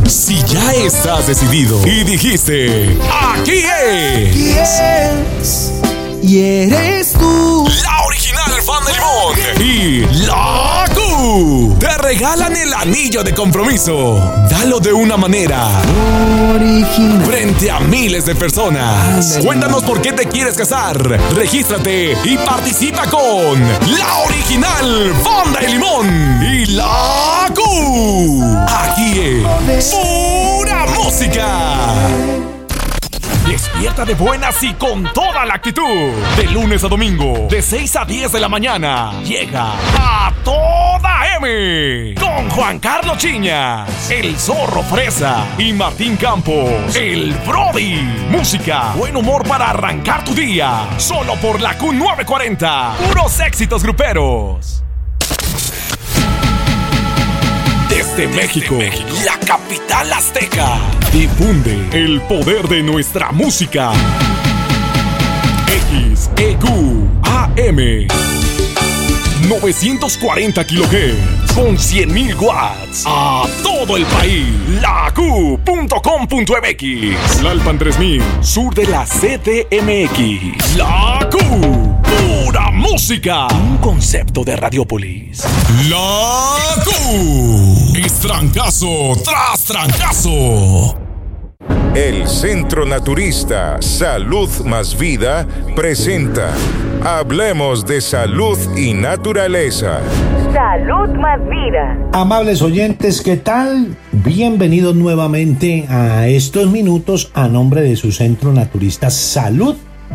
Si ya estás decidido y dijiste, aquí es, y eres tú, la original Fan de Limón y la Q te regalan el anillo de compromiso. Dalo de una manera original frente a miles de personas. Cuéntanos por qué te quieres casar. Regístrate y participa con la original Fan de Limón y la Q. Aquí es pura música. Despierta de buenas y con toda la actitud. De lunes a domingo, de 6 a 10 de la mañana, llega A Toda M con Juan Carlos Chiñas, el Zorro Fresa y Martín Campos, el Brody. Música, buen humor para arrancar tu día. Solo por la Q940. Puros éxitos gruperos. Desde México, la capital azteca, difunde el poder de nuestra música. XEQ AM 940 kHz con 100.000 watts a todo el país. La Q.com.mx, Lalpan 3000, sur de la CDMX. La Q, pura música. Un concepto de Radiopolis. La Q es trancazo tras trancazo. El Centro Naturista Salud Más Vida presenta Hablemos de Salud y Naturaleza. Salud Más Vida. Amables oyentes, ¿qué tal? Bienvenidos nuevamente a estos minutos a nombre de su Centro Naturista Salud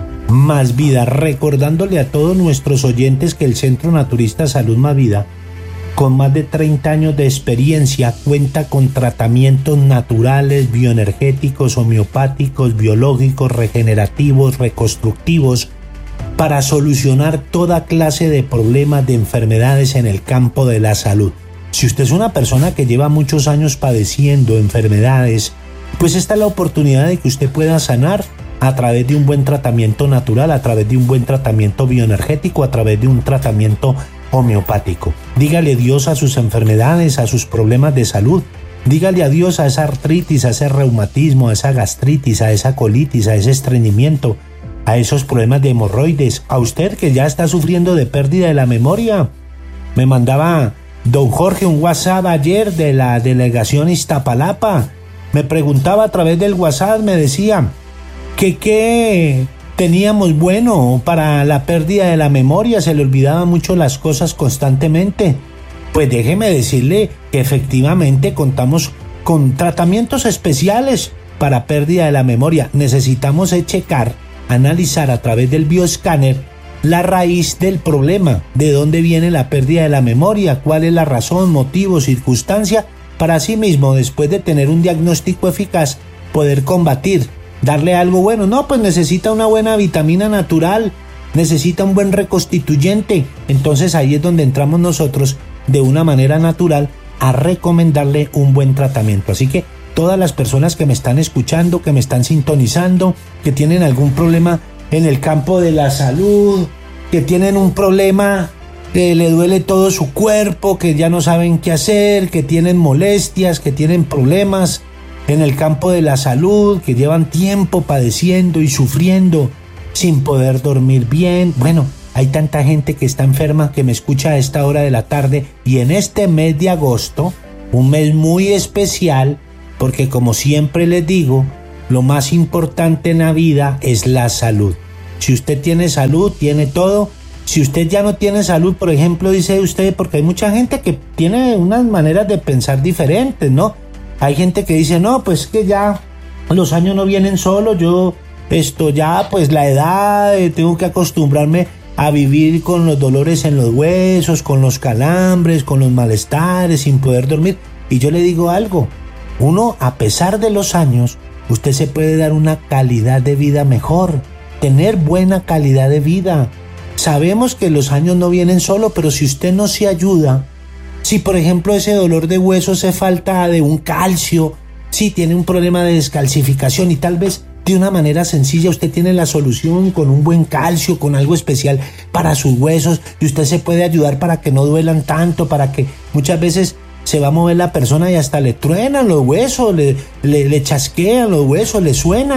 Más Vida, recordándole a todos nuestros oyentes que el Centro Naturista Salud Más Vida, con más de 30 años de experiencia, cuenta con tratamientos naturales, bioenergéticos, homeopáticos, biológicos, regenerativos, reconstructivos, para solucionar toda clase de problemas, de enfermedades en el campo de la salud. Si usted es una persona que lleva muchos años padeciendo enfermedades, pues esta es la oportunidad de que usted pueda sanar a través de un buen tratamiento natural, a través de un buen tratamiento bioenergético, a través de un tratamiento homeopático. Dígale adiós a sus enfermedades, a sus problemas de salud. Dígale adiós a esa artritis, a ese reumatismo, a esa gastritis, a esa colitis, a ese estreñimiento, a esos problemas de hemorroides. A usted que ya está sufriendo de pérdida de la memoria. Me mandaba don Jorge un WhatsApp ayer de la delegación Iztapalapa. Me preguntaba a través del WhatsApp, me decía que qué teníamos bueno para la pérdida de la memoria, se le olvidaban mucho las cosas constantemente. Pues déjeme decirle que efectivamente contamos con tratamientos especiales para pérdida de la memoria. Necesitamos checar, analizar a través del bioescáner la raíz del problema, de dónde viene la pérdida de la memoria, cuál es la razón, motivo, circunstancia, para así mismo, después de tener un diagnóstico eficaz, poder combatir, darle algo bueno. No, pues necesita una buena vitamina natural, necesita un buen reconstituyente. Entonces ahí es donde entramos nosotros de una manera natural a recomendarle un buen tratamiento. Así que todas las personas que me están escuchando, que me están sintonizando, que tienen algún problema en el campo de la salud, que tienen un problema que le duele todo su cuerpo, que ya no saben qué hacer, que tienen molestias, que tienen problemas en el campo de la salud, que llevan tiempo padeciendo y sufriendo sin poder dormir bien. Bueno, hay tanta gente que está enferma que me escucha a esta hora de la tarde, y en este mes de agosto, un mes muy especial, porque como siempre les digo, lo más importante en la vida es la salud. Si usted tiene salud, tiene todo. Si usted ya no tiene salud, por ejemplo, dice usted, porque hay mucha gente que tiene unas maneras de pensar diferentes, ¿no? Hay gente que dice, no, pues que ya los años no vienen solos, yo ya pues la edad, tengo que acostumbrarme a vivir con los dolores en los huesos, con los calambres, con los malestares, sin poder dormir. Y yo le digo algo, uno, a pesar de los años, usted se puede dar una calidad de vida mejor, tener buena calidad de vida. Sabemos que los años no vienen solo, pero si usted no se ayuda, si por ejemplo ese dolor de huesos es falta de un calcio, si tiene un problema de descalcificación, y tal vez de una manera sencilla usted tiene la solución con un buen calcio, con algo especial para sus huesos, y usted se puede ayudar para que no duelan tanto, para que muchas veces se va a mover la persona y hasta le truenan los huesos, le chasquean los huesos, le suenan.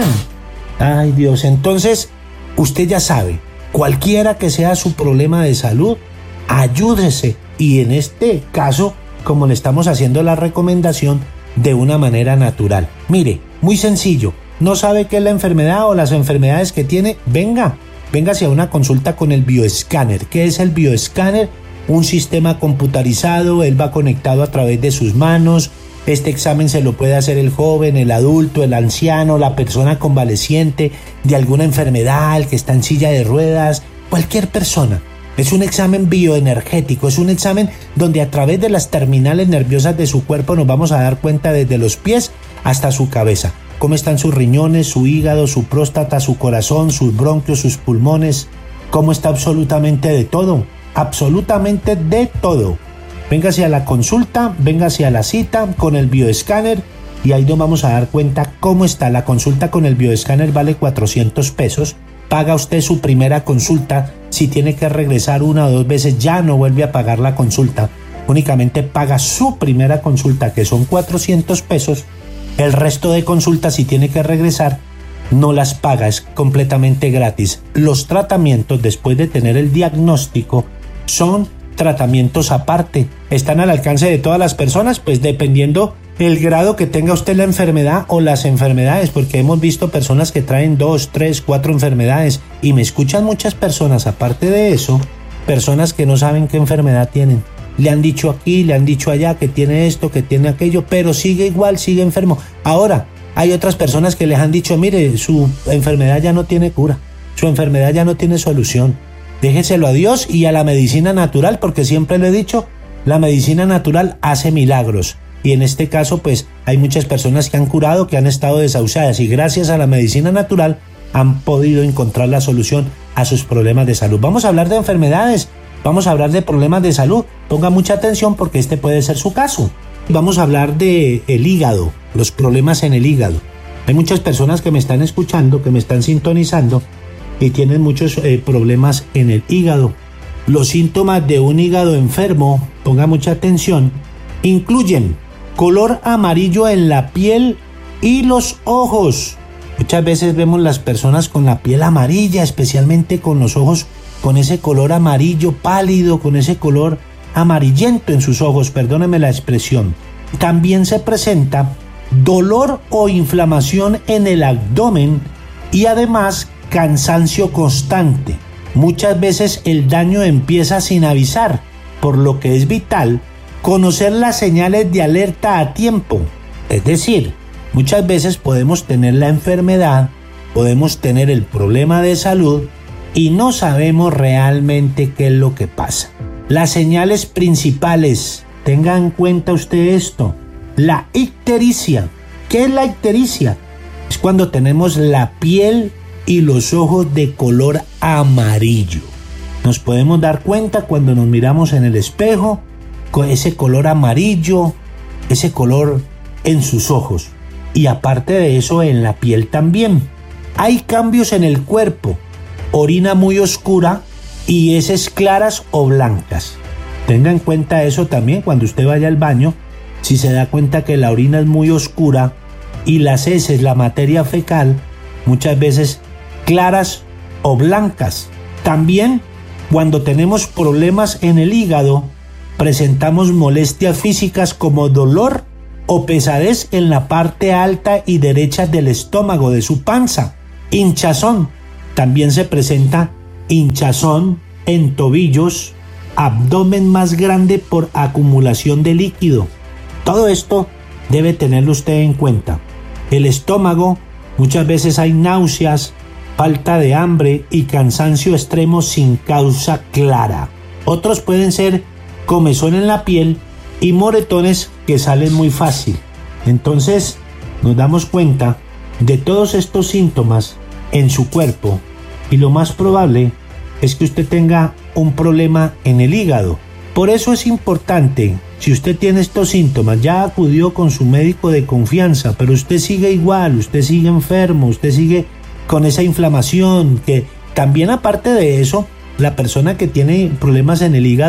Ay Dios, entonces usted ya sabe, cualquiera que sea su problema de salud, ayúdese, y en este caso, como le estamos haciendo la recomendación, de una manera natural. Mire, muy sencillo, no sabe qué es la enfermedad o las enfermedades que tiene, véngase a una consulta con el bioescáner. ¿Qué es el bioescáner? Un sistema computarizado, él va conectado a través de sus manos. Este examen se lo puede hacer el joven, el adulto, el anciano, la persona convaleciente de alguna enfermedad, el que está en silla de ruedas, cualquier persona. Es un examen bioenergético, es un examen donde a través de las terminales nerviosas de su cuerpo nos vamos a dar cuenta desde los pies hasta su cabeza. Cómo están sus riñones, su hígado, su próstata, su corazón, sus bronquios, sus pulmones. Cómo está absolutamente de todo, absolutamente de todo. Véngase a la consulta, véngase a la cita con el bioescáner y ahí nos vamos a dar cuenta cómo está. La consulta con el bioescáner vale 400 pesos. Paga usted su primera consulta. Si tiene que regresar 1 o 2 veces, ya no vuelve a pagar la consulta. Únicamente paga su primera consulta, que son 400 pesos. El resto de consultas, si tiene que regresar, no las paga, es completamente gratis. Los tratamientos, después de tener el diagnóstico, son tratamientos aparte. ¿Están al alcance de todas las personas? Pues dependiendo el grado que tenga usted la enfermedad o las enfermedades, porque hemos visto personas que traen 2, 3, 4 enfermedades y me escuchan muchas personas, aparte de eso, personas que no saben qué enfermedad tienen. Le han dicho aquí, le han dicho allá que tiene esto, que tiene aquello, pero sigue igual, sigue enfermo. Ahora, hay otras personas que les han dicho, mire, su enfermedad ya no tiene cura, su enfermedad ya no tiene solución. Déjeselo a Dios y a la medicina natural, porque siempre le he dicho, la medicina natural hace milagros. Y en este caso, pues, hay muchas personas que han curado, que han estado desahuciadas y gracias a la medicina natural han podido encontrar la solución a sus problemas de salud. Vamos a hablar de enfermedades, vamos a hablar de problemas de salud. Ponga mucha atención porque este puede ser su caso. Vamos a hablar de el hígado, los problemas en el hígado. Hay muchas personas que me están escuchando, que me están sintonizando y tienen muchos problemas en el hígado. Los síntomas de un hígado enfermo, ponga mucha atención, incluyen color amarillo en la piel y los ojos. Muchas veces vemos las personas con la piel amarilla, especialmente con los ojos con ese color amarillo pálido, con ese color amarillento en sus ojos, perdóneme la expresión. También se presenta dolor o inflamación en el abdomen y además cansancio constante. Muchas veces el daño empieza sin avisar, por lo que es vital conocer las señales de alerta a tiempo. Es decir, muchas veces podemos tener la enfermedad, podemos tener el problema de salud y no sabemos realmente qué es lo que pasa. Las señales principales, tenga en cuenta usted esto, la ictericia. ¿Qué es la ictericia? Es cuando tenemos la piel y los ojos de color amarillo. Nos podemos dar cuenta cuando nos miramos en el espejo con ese color amarillo, ese color en sus ojos. Y aparte de eso, en la piel también. Hay cambios en el cuerpo, orina muy oscura y heces claras o blancas. Tenga en cuenta eso también cuando usted vaya al baño. Si se da cuenta que la orina es muy oscura y las heces, la materia fecal, muchas veces claras o blancas. También cuando tenemos problemas en el hígado, presentamos molestias físicas como dolor o pesadez en la parte alta y derecha del estómago, de su panza. Hinchazón. También se presenta hinchazón en tobillos, abdomen más grande por acumulación de líquido. Todo esto debe tenerlo usted en cuenta. El estómago, muchas veces hay náuseas, falta de hambre y cansancio extremo sin causa clara. Otros pueden ser comezón en la piel y moretones que salen muy fácil. Entonces nos damos cuenta de todos estos síntomas en su cuerpo y lo más probable es que usted tenga un problema en el hígado. Por eso es importante, si usted tiene estos síntomas, ya acudió con su médico de confianza, pero usted sigue igual, usted sigue enfermo, usted sigue con esa inflamación, que también aparte de eso, la persona que tiene problemas en el hígado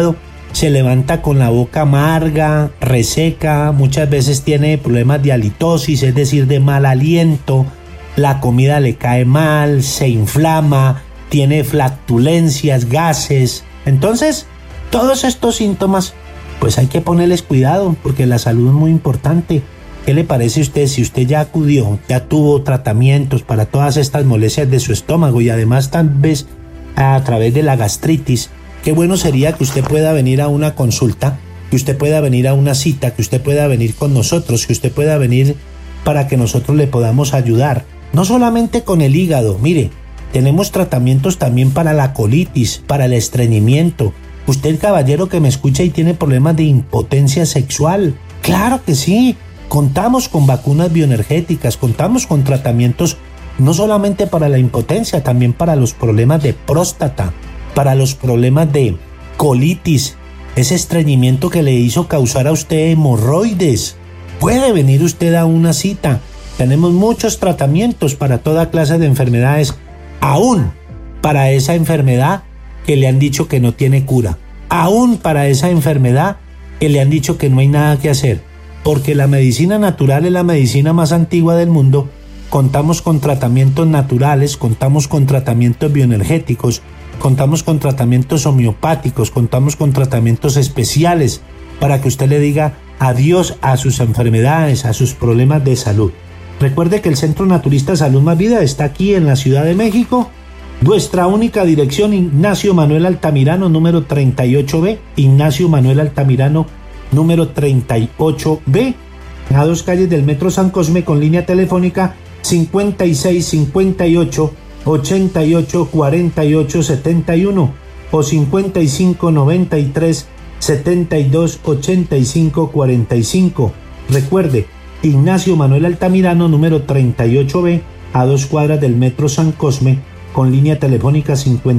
se levanta con la boca amarga, reseca, muchas veces tiene problemas de halitosis, es decir, de mal aliento, la comida le cae mal, se inflama, tiene flatulencias, gases. Entonces, todos estos síntomas, pues hay que ponerles cuidado porque la salud es muy importante. ¿Qué le parece a usted si usted ya acudió, ya tuvo tratamientos para todas estas molestias de su estómago y además tal vez a través de la gastritis? Qué bueno sería que usted pueda venir a una consulta, que usted pueda venir a una cita, que usted pueda venir con nosotros, que usted pueda venir para que nosotros le podamos ayudar. No solamente con el hígado, mire, tenemos tratamientos también para la colitis, para el estreñimiento. Usted, caballero que me escucha y tiene problemas de impotencia sexual, claro que sí. Contamos con vacunas bioenergéticas, contamos con tratamientos no solamente para la impotencia, también para los problemas de próstata, para los problemas de colitis, ese estreñimiento que le hizo causar a usted hemorroides. Puede venir usted a una cita. Tenemos muchos tratamientos para toda clase de enfermedades, aún para esa enfermedad que le han dicho que no tiene cura, aún para esa enfermedad que le han dicho que no hay nada que hacer. Porque la medicina natural es la medicina más antigua del mundo. Contamos con tratamientos naturales, contamos con tratamientos bioenergéticos, contamos con tratamientos homeopáticos, contamos con tratamientos especiales para que usted le diga adiós a sus enfermedades, a sus problemas de salud. Recuerde que el Centro Naturista Salud Más Vida está aquí en la Ciudad de México. Nuestra única dirección, Ignacio Manuel Altamirano, número 38B, Ignacio Manuel Altamirano, número 38B, a 2 calles del Metro San Cosme, con línea telefónica 5658 88 48 71 o 5593 72 85 45. Recuerde, Ignacio Manuel Altamirano, número 38B, a 2 cuadras del Metro San Cosme, con línea telefónica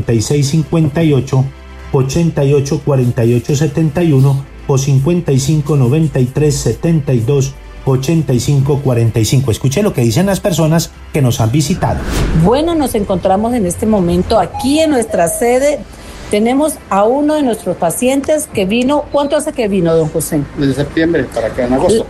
5658 88 48 71 o 55 93 72 85 45. Escuche lo que dicen las personas que nos han visitado. Bueno, nos encontramos en este momento aquí en nuestra sede. Tenemos a uno de nuestros pacientes que vino. ¿Cuánto hace que vino, don José? Desde septiembre para acá, en agosto.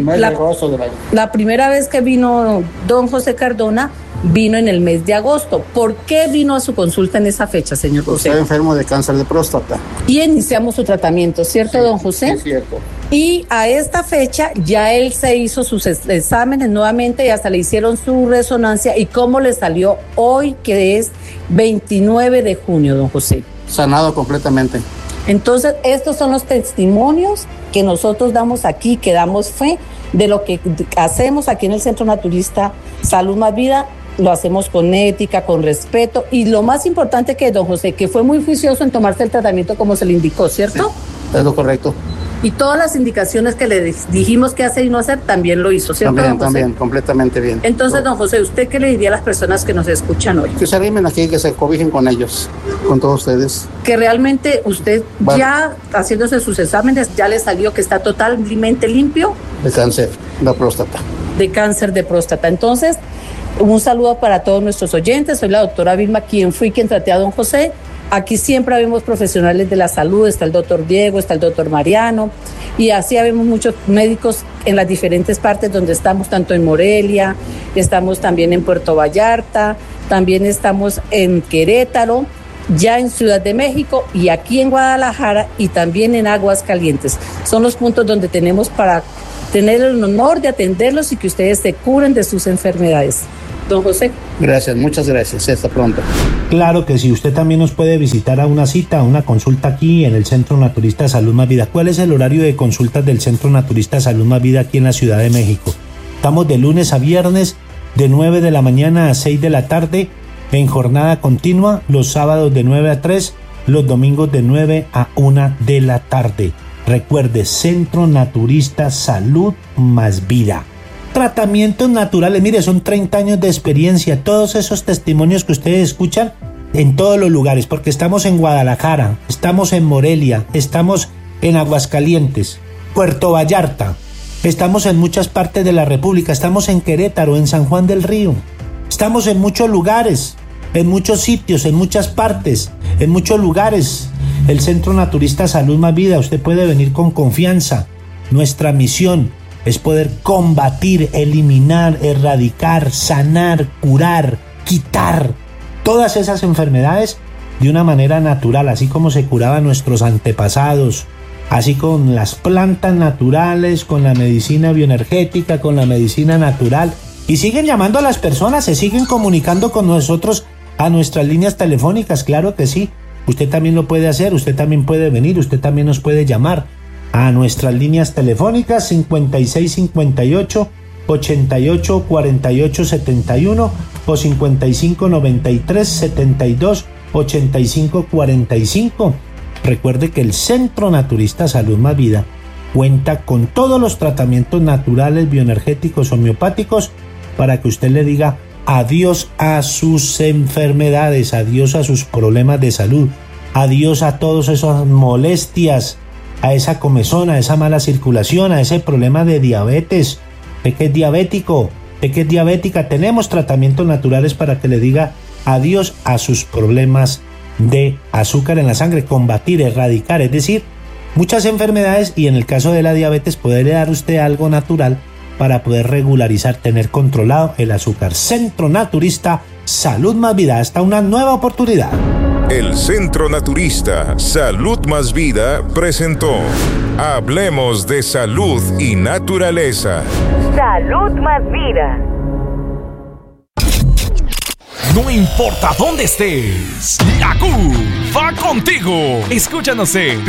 La primera vez que vino don José Cardona vino en el mes de agosto. ¿Por qué vino a su consulta en esa fecha, señor José? Estaba enfermo de cáncer de próstata. Y iniciamos su tratamiento, ¿cierto, don José? Sí, cierto. Y a esta fecha ya él se hizo sus exámenes nuevamente y hasta le hicieron su resonancia. ¿Y cómo le salió hoy, que es 29 de junio, don José? Sanado completamente. Entonces, estos son los testimonios que nosotros damos aquí, que damos fe de lo que hacemos aquí en el Centro Naturista Salud Más Vida. Lo hacemos con ética, con respeto, y lo más importante que don José, que fue muy juicioso en tomarse el tratamiento como se le indicó, ¿cierto? Sí, es lo correcto. Y todas las indicaciones que le dijimos que hacer y no hacer, también lo hizo, ¿cierto, don José? También, completamente bien. Entonces, don José, ¿usted qué le diría a las personas que nos escuchan hoy? Que se arrimen aquí, que se cobijen con ellos, con todos ustedes. Que realmente usted ya haciéndose sus exámenes, ya le salió que está totalmente limpio. De cáncer de próstata. De cáncer de próstata. Entonces, un saludo para todos nuestros oyentes. Soy la doctora Vilma, quien traté a don José. Aquí siempre habemos profesionales de la salud, está el doctor Diego, está el doctor Mariano, y así habemos muchos médicos en las diferentes partes donde estamos, tanto en Morelia, estamos también en Puerto Vallarta, también estamos en Querétaro, ya en Ciudad de México y aquí en Guadalajara y también en Aguascalientes. Son los puntos donde tenemos para tener el honor de atenderlos y que ustedes se curen de sus enfermedades. Don José. Gracias, muchas gracias. Hasta pronto. Claro que sí, usted también nos puede visitar a una cita, a una consulta aquí en el Centro Naturista Salud Más Vida. ¿Cuál es el horario de consultas del Centro Naturista Salud Más Vida aquí en la Ciudad de México? Estamos de lunes a viernes, de 9 de la mañana a 6 de la tarde, en jornada continua, los sábados de 9 a 3, los domingos de 9 a 1 de la tarde. Recuerde, Centro Naturista Salud Más Vida. Tratamientos naturales, mire, son 30 años de experiencia, todos esos testimonios que ustedes escuchan en todos los lugares, porque estamos en Guadalajara, estamos en Morelia, estamos en Aguascalientes, Puerto Vallarta, estamos en muchas partes de la República, estamos en Querétaro, en San Juan del Río, estamos en muchos lugares, en muchos sitios, en muchas partes, en muchos lugares, el Centro Naturista Salud Más Vida. Usted puede venir con confianza. Nuestra misión es poder combatir, eliminar, erradicar, sanar, curar, quitar todas esas enfermedades de una manera natural, así como se curaban nuestros antepasados, así con las plantas naturales, con la medicina bioenergética, con la medicina natural. Y siguen llamando a las personas, se siguen comunicando con nosotros a nuestras líneas telefónicas, claro que sí. Usted también lo puede hacer, usted también puede venir, usted también nos puede llamar a nuestras líneas telefónicas 5658 88 48 71 o 55 93 72 85 45. Recuerde que el Centro Naturista Salud Más Vida cuenta con todos los tratamientos naturales, bioenergéticos, homeopáticos, para que usted le diga adiós a sus enfermedades, adiós a sus problemas de salud, adiós a todas esas molestias, a esa comezón, a esa mala circulación, a ese problema de diabetes. De que es diabético, de que es diabética, tenemos tratamientos naturales para que le diga adiós a sus problemas de azúcar en la sangre, combatir, erradicar, es decir, muchas enfermedades, y en el caso de la diabetes poderle dar usted algo natural para poder regularizar, tener controlado el azúcar. Centro Naturista Salud Más Vida, hasta una nueva oportunidad. El Centro Naturista Salud Más Vida presentó Hablemos de Salud y Naturaleza. Salud Más Vida. No importa dónde estés, la Q va contigo. Escúchanos en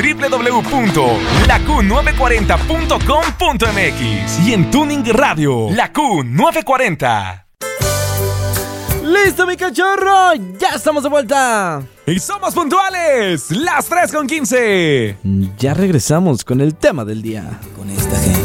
www.laQ940.com.mx y en Tuning Radio, la Q940. ¡Listo, mi cachorro! ¡Ya estamos de vuelta! Y somos puntuales, las 3:15. Ya regresamos con el tema del día. Con esta gente.